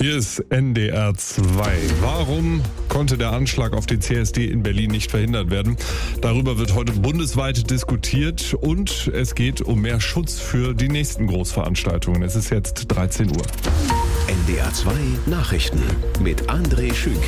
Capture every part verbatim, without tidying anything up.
Hier ist N D R zwei. Warum konnte der Anschlag auf den C S D in Berlin nicht verhindert werden? Darüber wird heute bundesweit diskutiert und es geht um mehr Schutz für die nächsten Großveranstaltungen. Es ist jetzt dreizehn Uhr. N D R zwei Nachrichten mit André Schünke.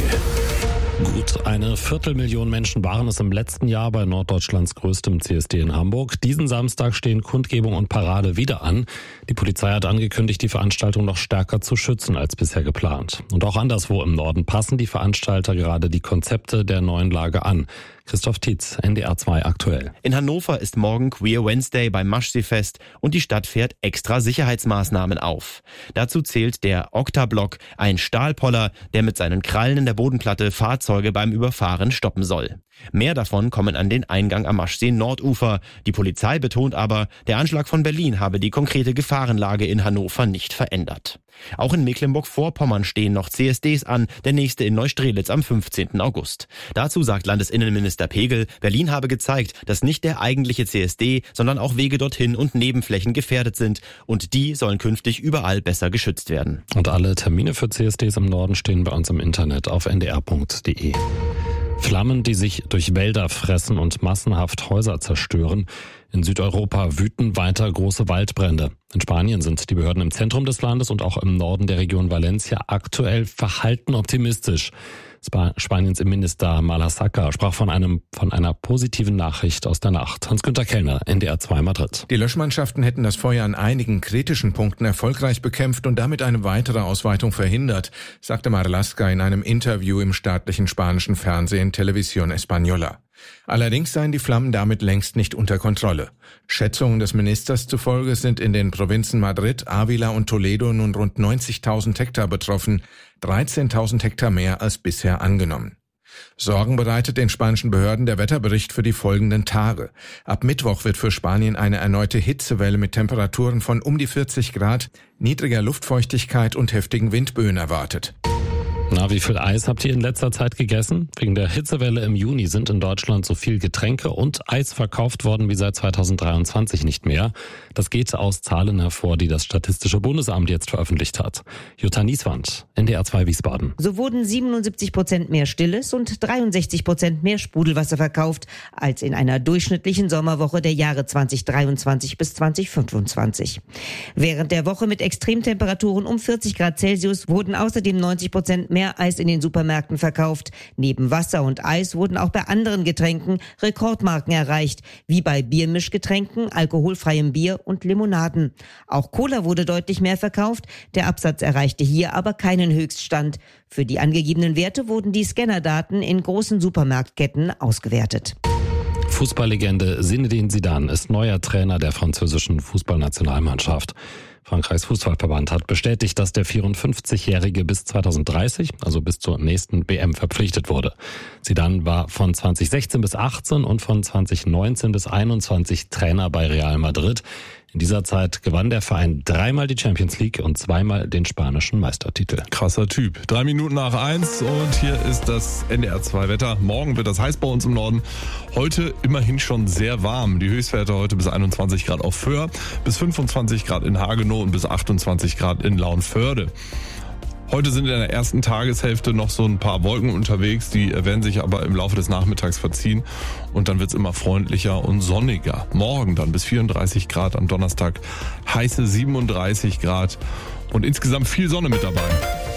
Gut eine Viertelmillion Menschen waren es im letzten Jahr bei Norddeutschlands größtem C S D in Hamburg. Diesen Samstag stehen Kundgebung und Parade wieder an. Die Polizei hat angekündigt, die Veranstaltung noch stärker zu schützen als bisher geplant. Und auch anderswo im Norden passen die Veranstalter gerade die Konzepte der neuen Lage an. Christoph Tietz, N D R zwei aktuell. In Hannover ist morgen Queer Wednesday beim Maschseefest und die Stadt fährt extra Sicherheitsmaßnahmen auf. Dazu zählt der Oktablock, ein Stahlpoller, der mit seinen Krallen in der Bodenplatte Fahrzeuge beim Überfahren stoppen soll. Mehr davon kommen an den Eingang am Maschsee Nordufer. Die Polizei betont aber, der Anschlag von Berlin habe die konkrete Gefahrenlage in Hannover nicht verändert. Auch in Mecklenburg-Vorpommern stehen noch C S Ds an, der nächste in Neustrelitz am fünfzehnten August. Dazu sagt Landesinnenminister Pegel, Berlin habe gezeigt, dass nicht der eigentliche C S D, sondern auch Wege dorthin und Nebenflächen gefährdet sind. Und die sollen künftig überall besser geschützt werden. Und alle Termine für C S Ds im Norden stehen bei uns im Internet auf n d r punkt d e. Flammen, die sich durch Wälder fressen und massenhaft Häuser zerstören. In Südeuropa wüten weiter große Waldbrände. In Spanien sind die Behörden im Zentrum des Landes und auch im Norden der Region Valencia aktuell verhalten optimistisch. Spaniens Innenminister Malassaca sprach von einem von einer positiven Nachricht aus der Nacht. Hans-Günter Kellner, N D R zwei Madrid. Die Löschmannschaften hätten das Feuer an einigen kritischen Punkten erfolgreich bekämpft und damit eine weitere Ausweitung verhindert, sagte Marlaska in einem Interview im staatlichen spanischen Fernsehen Televisión Española. Allerdings seien die Flammen damit längst nicht unter Kontrolle. Schätzungen des Ministers zufolge sind in den Provinzen Madrid, Ávila und Toledo nun rund neunzigtausend Hektar betroffen, dreizehntausend Hektar mehr als bisher angenommen. Sorgen bereitet den spanischen Behörden der Wetterbericht für die folgenden Tage. Ab Mittwoch wird für Spanien eine erneute Hitzewelle mit Temperaturen von um die vierzig Grad, niedriger Luftfeuchtigkeit und heftigen Windböen erwartet. Na, wie viel Eis habt ihr in letzter Zeit gegessen? Wegen der Hitzewelle im Juni sind in Deutschland so viel Getränke und Eis verkauft worden wie seit zweitausenddreiundzwanzig nicht mehr. Das geht aus Zahlen hervor, die das Statistische Bundesamt jetzt veröffentlicht hat. Jutta Nieswand, N D R zwei Wiesbaden. So wurden siebenundsiebzig Prozent mehr Stilles und dreiundsechzig Prozent mehr Sprudelwasser verkauft als in einer durchschnittlichen Sommerwoche der Jahre zweitausenddreiundzwanzig bis zweitausendfünfundzwanzig. Während der Woche mit Extremtemperaturen um vierzig Grad Celsius wurden außerdem neunzig Prozent mehr Eis in den Supermärkten verkauft. Neben Wasser und Eis wurden auch bei anderen Getränken Rekordmarken erreicht, wie bei Biermischgetränken, alkoholfreiem Bier und Limonaden. Auch Cola wurde deutlich mehr verkauft. Der Absatz erreichte hier aber keinen Höchststand. Für die angegebenen Werte wurden die Scannerdaten in großen Supermarktketten ausgewertet. Fußballlegende Zinedine Zidane ist neuer Trainer der französischen Fußballnationalmannschaft. Frankreichs Fußballverband hat bestätigt, dass der vierundfünfzigjährige bis zweitausenddreißig, also bis zur nächsten W M, verpflichtet wurde. Zidane war von zweitausendsechzehn bis achtzehn und von zweitausendneunzehn bis einundzwanzig Trainer bei Real Madrid. In dieser Zeit gewann der Verein dreimal die Champions League und zweimal den spanischen Meistertitel. Krasser Typ. Drei Minuten nach eins und hier ist das N D R zwei Wetter. Morgen wird das heiß bei uns im Norden. Heute immerhin schon sehr warm. Die Höchstwerte heute bis einundzwanzig Grad auf Föhr, bis fünfundzwanzig Grad in Hagenow und bis achtundzwanzig Grad in Lauenförde. Heute sind in der ersten Tageshälfte noch so ein paar Wolken unterwegs, die werden sich aber im Laufe des Nachmittags verziehen und dann wird es immer freundlicher und sonniger. Morgen dann bis vierunddreißig Grad, am Donnerstag heiße siebenunddreißig Grad und insgesamt viel Sonne mit dabei.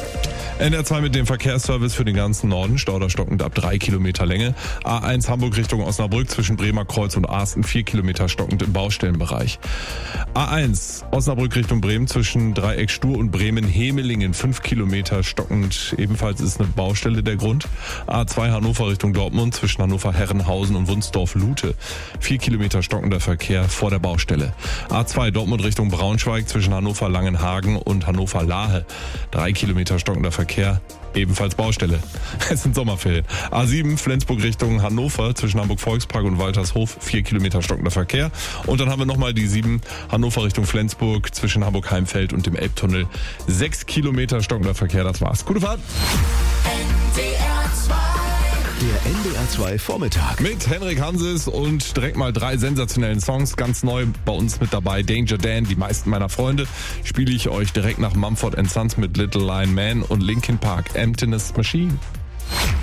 N D R zwei mit dem Verkehrsservice für den ganzen Norden, Stauder stockend ab drei Kilometer Länge. A eins Hamburg Richtung Osnabrück zwischen Bremer Kreuz und Asten vier Kilometer stockend im Baustellenbereich. A eins Osnabrück Richtung Bremen zwischen Dreieck Stur und Bremen-Hemelingen fünf Kilometer stockend. Ebenfalls ist eine Baustelle der Grund. A zwei Hannover Richtung Dortmund zwischen Hannover-Herrenhausen und Wunsdorf-Lute vier Kilometer stockender Verkehr vor der Baustelle. A zwei Dortmund Richtung Braunschweig zwischen Hannover-Langenhagen und Hannover-Lahe drei Kilometer stockender Verkehr. Verkehr, ebenfalls Baustelle. Es sind Sommerferien. A sieben Flensburg Richtung Hannover zwischen Hamburg-Volkspark und Waltershof vier Kilometer stockender Verkehr. Und dann haben wir nochmal die sieben Hannover Richtung Flensburg zwischen Hamburg-Heimfeld und dem Elbtunnel sechs Kilometer stockender Verkehr. Das war's. Gute Fahrt! N D R zwei Der N D R zwei Vormittag. Mit Henrik Hanses und direkt mal drei sensationellen Songs. Ganz neu bei uns mit dabei. Danger Dan, die meisten meiner Freunde, spiele ich euch direkt nach Mumford and Sons mit Little Lion Man und Linkin Park, Emptiness Machine.